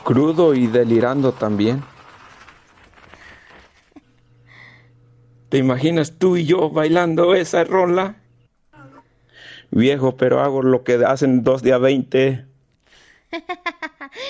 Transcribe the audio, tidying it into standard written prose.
crudo y delirando también. ¿Te imaginas tú y yo bailando esa rola? Viejo, pero hago lo que hacen 2 de a 20.